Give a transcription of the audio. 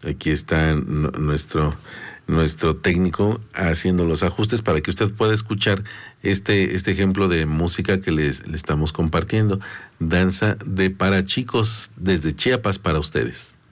Aquí está nuestro técnico haciendo los ajustes para que usted pueda escuchar este ejemplo de música que le estamos compartiendo. Danza de para chicos desde Chiapas para ustedes.